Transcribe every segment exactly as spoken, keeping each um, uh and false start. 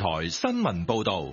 台新聞報道。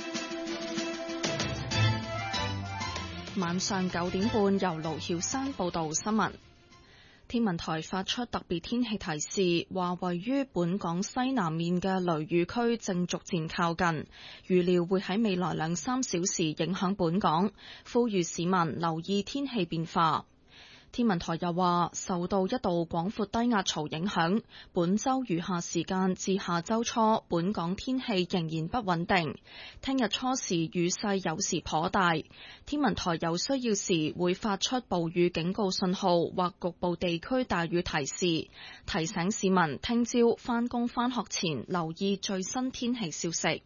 晚上九點半，由盧曉山報道新聞。天文台發出特別天氣提示，話位於本港西南面嘅雷雨區正逐漸靠近，預料會喺未來兩三小時影響本港，呼籲市民留意天氣變化。天文台又話，受到一道廣闊低壓槽影響，本週餘下時間至下週初，本港天氣仍然不穩定。聽日初時雨勢有時頗大，天文台有需要時會發出暴雨警告信號或局部地區大雨提示，提醒市民聽朝返工返學前留意最新天氣消息。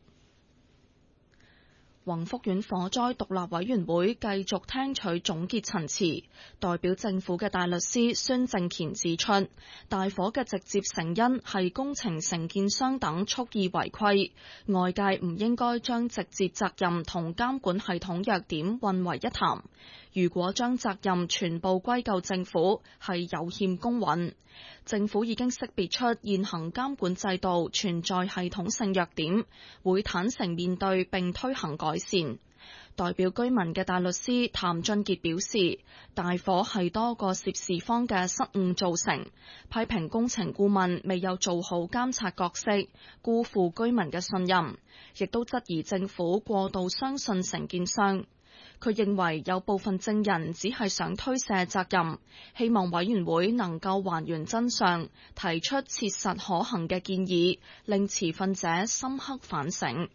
宏福苑火災獨立委員會繼續聽取總結陳詞，代表政府嘅大律師孫正乾指出，大火嘅直接成因係工程承建商等蓄意違規，外界唔應該將直接責任同監管系統弱點混為一談。如果將責任全部歸咎政府，係有欠公允。政府已經識別出現行監管制度存在系統性弱點，會坦誠面對並推行改善。代表居民嘅大律師譚俊傑表示，大火係多個涉事方嘅失誤造成，批評工程顧問未有做好監察角色，辜負居民嘅信任，亦都質疑政府過度相信承建商。佢認為有部分證人只係想推卸責任，希望委員會能夠還原真相，提出切實可行嘅建議，令持份者深刻反省。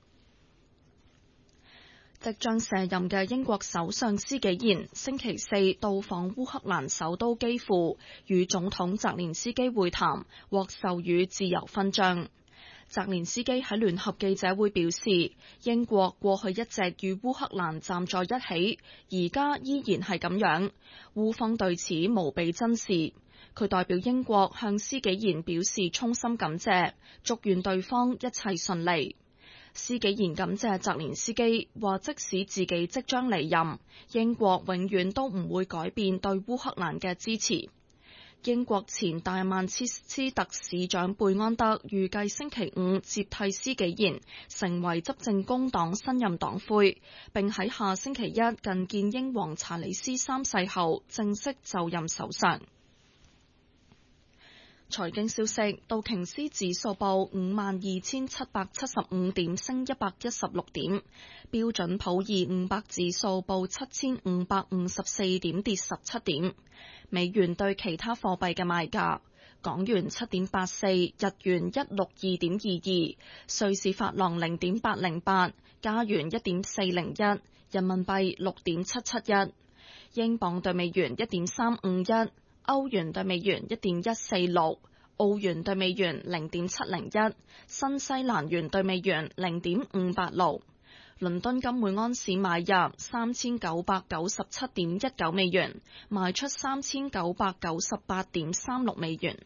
即將卸任嘅英國首相施紀賢星期四到訪烏克蘭首都基輔，與總統澤連斯基會談，獲授予自由勳章。澤連斯基喺聯合記者會表示，英國過去一直與烏克蘭站在一起，而家依然係咁樣，烏方對此無比珍視。佢代表英國向施紀賢表示衷心感謝，祝願對方一切順利。施紀賢感謝澤連斯基，話即使自己即將離任，英國永遠都唔會改變對烏克蘭嘅支持。英國前大曼徹斯特市長貝安德預計星期五接替施紀賢，成為執政工黨新任黨魁，並喺下星期一覲見英皇查理斯三世後正式就任首相。財經消息，道瓊斯指數報五萬二千七百七十五點，升一百一十六點；標準普爾五百指數報七千五百五十四點，跌十七點。美元對其他貨幣嘅賣價：港元七點八四，日元一六二點二二，瑞士法郎零點八零八，加元一點四零一，人民幣六點七七一，英鎊對美元一點三五一。歐元對美元一點一四六，澳元對美元零點七零一，新西蘭元對美元零點五八六。倫敦金每安士買入三千九百九十七點一九美元，賣出三千九百九十八點三六美元。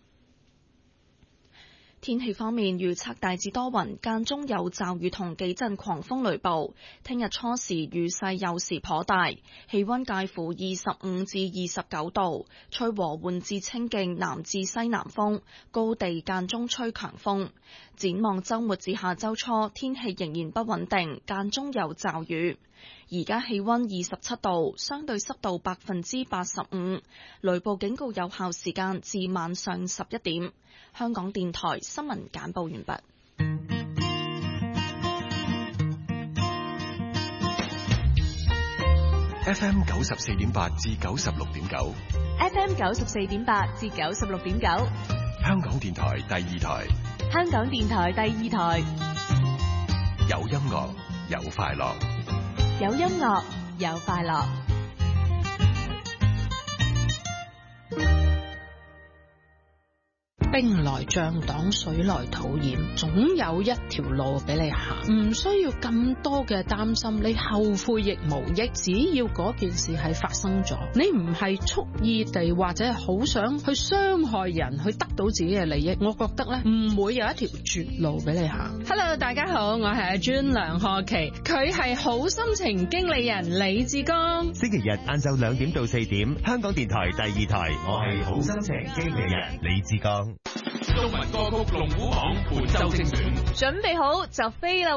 天氣方面，預測大致多雲，間中有驟雨同幾陣狂風雷暴。聽日初時雨勢有時頗大，氣溫介乎二十五至二十九度，吹和緩至清勁南至西南風，高地間中吹強風。展望週末至下週初，天氣仍然不穩定，間中有驟雨。而家氣溫二十七度，相對濕度百分之八十五，雷暴警告有效時間至晚上十一點。香港電台新聞簡報完畢。 F M 九十四點八至九十六點九 ，F M 九十四點八至九十六點九， 香港電台第二台， 香港電台第二台， 有音樂有快樂， 有音樂有快樂。 兵來將擋，水來土掩，總有一條路俾你行，唔需要咁多嘅擔心，你後悔亦無益。只要嗰件事係發生咗，你唔係蓄意地或者係好想去傷害人，去得到自己嘅利益，我覺得咧唔會有一條絕路俾你行。Hello， 大家好，我係阿 Jun 梁賀琪，佢係好心情經理人李志剛。 星期日晏晝兩點到四點，香港電台第二台，我係好心情經理人李志剛。 中文歌曲龍虎榜本周精選， 準備好就飛啦！